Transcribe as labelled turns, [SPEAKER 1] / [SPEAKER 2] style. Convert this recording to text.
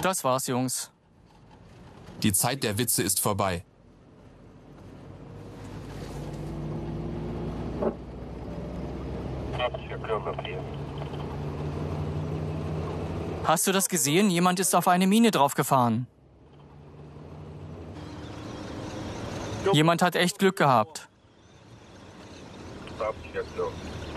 [SPEAKER 1] Das war's, Jungs.
[SPEAKER 2] Die Zeit der Witze ist vorbei.
[SPEAKER 1] Hast du das gesehen? Jemand ist auf eine Mine draufgefahren. Jemand hat echt Glück gehabt.